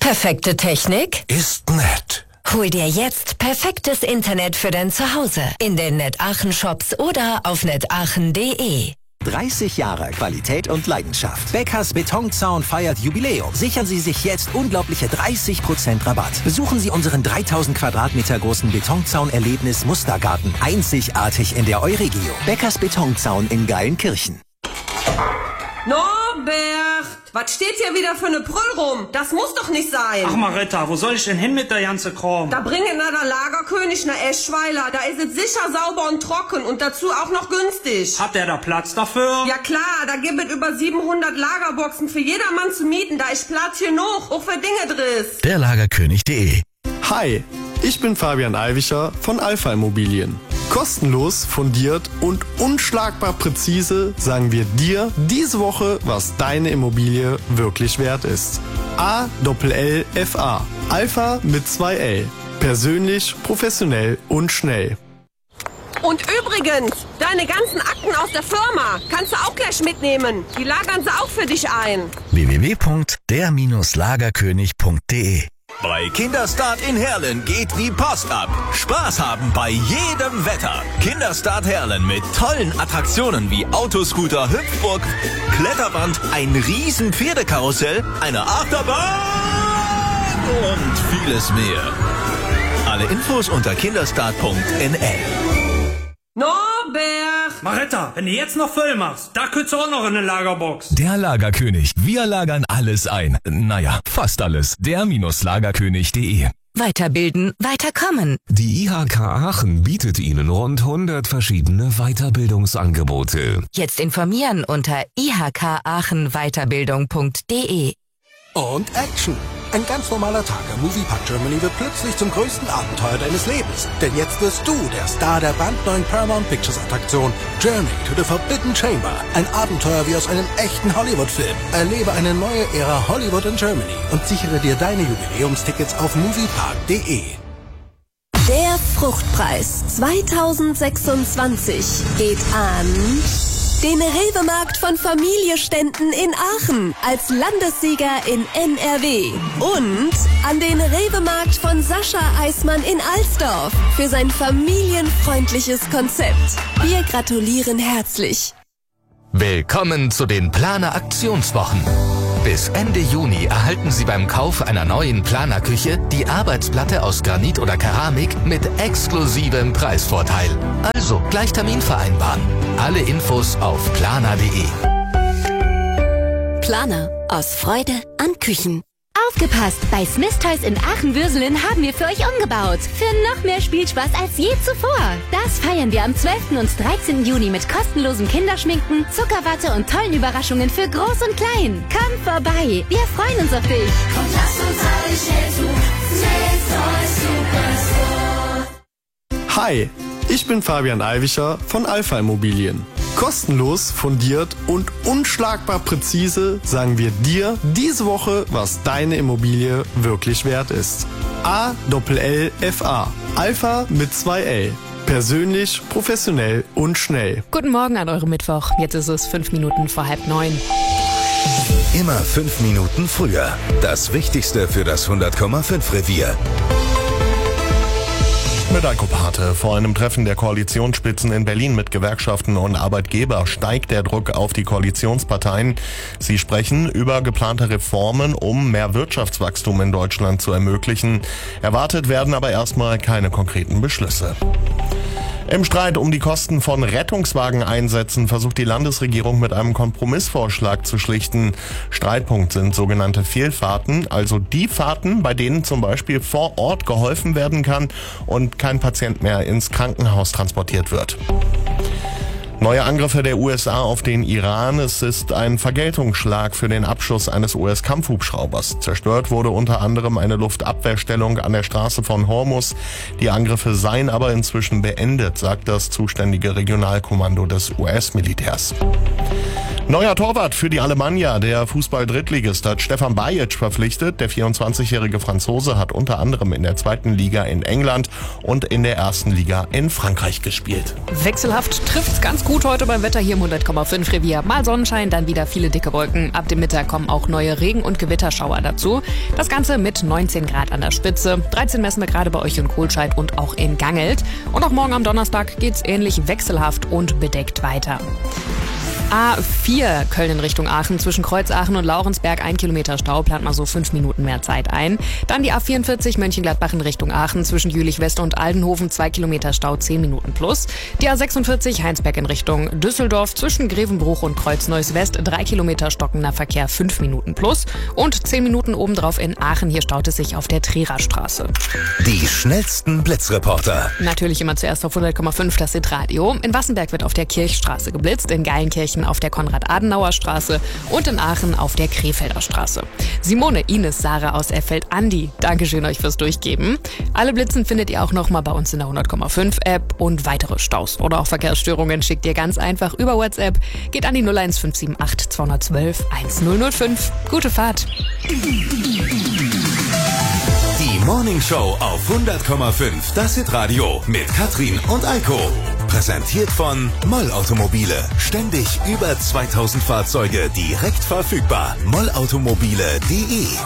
Perfekte Technik? Ist nett. Hol dir jetzt perfektes Internet für dein Zuhause in den NetAachen Shops oder auf netachen.de. 30 Jahre Qualität und Leidenschaft. Beckers Betonzaun feiert Jubiläum. Sichern Sie sich jetzt unglaubliche 30% Rabatt. Besuchen Sie unseren 3000 Quadratmeter großen Betonzaun-Erlebnis Mustergarten. Einzigartig in der Euregio. Beckers Betonzaun in Geilenkirchen. Norbert, was steht hier wieder für eine Prüll rum? Das muss doch nicht sein. Ach Marita, wo soll ich denn hin mit der ganze Kram? Da bringen na der Lagerkönig na Eschweiler. Da ist es sicher sauber und trocken und dazu auch noch günstig. Hat der da Platz dafür? Ja klar, da gibt es über 700 Lagerboxen für jedermann zu mieten. Da ist Platz genug, auch für Dinge drin. Der Lagerkönig.de. Hi, ich bin Fabian Alvicher von Alpha Immobilien. Kostenlos, fundiert und unschlagbar präzise sagen wir dir diese Woche, was deine Immobilie wirklich wert ist. ALLFA. Alpha mit 2 L. Persönlich, professionell und schnell. Und übrigens, deine ganzen Akten aus der Firma kannst du auch gleich mitnehmen. Die lagern sie auch für dich ein. www.der-lagerkönig.de. Bei Kinderstart in Herlen geht die Post ab. Spaß haben bei jedem Wetter. Kinderstart Herlen mit tollen Attraktionen wie Autoscooter, Hüpfburg, Kletterband, ein riesen Pferdekarussell, eine Achterbahn und vieles mehr. Alle Infos unter kinderstart.nl. Norbert! Marita, wenn du jetzt noch voll machst, da könntest du auch noch in eine Lagerbox. Der Lagerkönig. Wir lagern alles ein. Naja, fast alles. Der-lagerkönig.de. Weiterbilden, weiterkommen. Die IHK Aachen bietet Ihnen rund 100 verschiedene Weiterbildungsangebote. Jetzt informieren unter ihkachenweiterbildung.de. Und Action! Ein ganz normaler Tag am Moviepark Germany wird plötzlich zum größten Abenteuer deines Lebens. Denn jetzt wirst du der Star der brandneuen Paramount Pictures Attraktion Journey to the Forbidden Chamber. Ein Abenteuer wie aus einem echten Hollywood-Film. Erlebe eine neue Ära Hollywood in Germany und sichere dir deine Jubiläumstickets auf moviepark.de. Der Fruchtpreis 2026 geht an den Rewe-Markt von Familie Stenden in Aachen als Landessieger in NRW und an den Rewe-Markt von Sascha Eismann in Alsdorf für sein familienfreundliches Konzept. Wir gratulieren herzlich. Willkommen zu den Planer Aktionswochen. Bis Ende Juni erhalten Sie beim Kauf einer neuen Planerküche die Arbeitsplatte aus Granit oder Keramik mit exklusivem Preisvorteil. Also gleich Termin vereinbaren. Alle Infos auf planer.de. Planer. Aus Freude an Küchen. Aufgepasst! Bei Smith Toys in Aachen-Würselen haben wir für euch umgebaut. Für noch mehr Spielspaß als je zuvor. Das feiern wir am 12. und 13. Juni mit kostenlosem Kinderschminken, Zuckerwatte und tollen Überraschungen für Groß und Klein. Komm vorbei! Wir freuen uns auf dich! Komm, lass uns alle schnell zu Smith Toys Superstore. Hi, ich bin Fabian Alvicher von Alpha Immobilien. Kostenlos, fundiert und unschlagbar präzise sagen wir dir diese Woche, was deine Immobilie wirklich wert ist. ALLFA. Alpha mit 2 L. Persönlich, professionell und schnell. Guten Morgen an eurem Mittwoch. Jetzt ist es 5 Minuten vor 8:30. Immer 5 Minuten früher. Das Wichtigste für das 100,5 Revier. Mit Eiko Pate. Vor einem Treffen der Koalitionsspitzen in Berlin mit Gewerkschaften und Arbeitgeber steigt der Druck auf die Koalitionsparteien. Sie sprechen über geplante Reformen, um mehr Wirtschaftswachstum in Deutschland zu ermöglichen. Erwartet werden aber erstmal keine konkreten Beschlüsse. Im Streit um die Kosten von Rettungswageneinsätzen versucht die Landesregierung mit einem Kompromissvorschlag zu schlichten. Streitpunkt sind sogenannte Fehlfahrten, also die Fahrten, bei denen zum Beispiel vor Ort geholfen werden kann und kein Patient mehr ins Krankenhaus transportiert wird. Neue Angriffe der USA auf den Iran. Es ist ein Vergeltungsschlag für den Abschuss eines US-Kampfhubschraubers. Zerstört wurde unter anderem eine Luftabwehrstellung an der Straße von Hormuz. Die Angriffe seien aber inzwischen beendet, sagt das zuständige Regionalkommando des US-Militärs. Neuer Torwart für die Alemannia. Der Fußball-Drittligist hat Stefan Bajic verpflichtet. Der 24-jährige Franzose hat unter anderem in der 2. Liga in England und in der 1. Liga in Frankreich gespielt. Wechselhaft trifft's ganz gut heute beim Wetter hier im 100,5 Revier. Mal Sonnenschein, dann wieder viele dicke Wolken. Ab dem Mittag kommen auch neue Regen- und Gewitterschauer dazu. Das Ganze mit 19 Grad an der Spitze. 13 messen wir gerade bei euch in Kohlscheid und auch in Gangelt. Und auch morgen am Donnerstag geht's ähnlich wechselhaft und bedeckt weiter. A4 Köln in Richtung Aachen, zwischen Kreuzaachen und Laurensberg 1 Kilometer Stau, plant mal so 5 Minuten mehr Zeit ein. Dann die A44 Mönchengladbach in Richtung Aachen, zwischen Jülich-West und Aldenhoven 2 Kilometer Stau, 10 Minuten plus. Die A46 Heinsberg in Richtung Düsseldorf, zwischen Grevenbruch und Kreuz-Neuss-West 3 Kilometer stockender Verkehr, 5 Minuten plus. Und 10 Minuten obendrauf in Aachen, hier staut es sich auf der Triererstraße. Die schnellsten Blitzreporter. Natürlich immer zuerst auf 100,5 das Hitradio. In Wassenberg wird auf der Kirchstraße geblitzt, in Geilenkirchen auf der Konrad-Adenauer-Straße und in Aachen auf der Krefelder Straße. Simone, Ines, Sarah aus Effeld, Andi, Dankeschön euch fürs Durchgeben. Alle Blitzen findet ihr auch nochmal bei uns in der 100,5 App und weitere Staus oder auch Verkehrsstörungen schickt ihr ganz einfach über WhatsApp. Geht an die 01578 212 1005. Gute Fahrt. Die Morning Show auf 100,5 das Hitradio mit Katrin und Eiko. Präsentiert von Moll Automobile. Ständig über 2000 Fahrzeuge direkt verfügbar. mollautomobile.de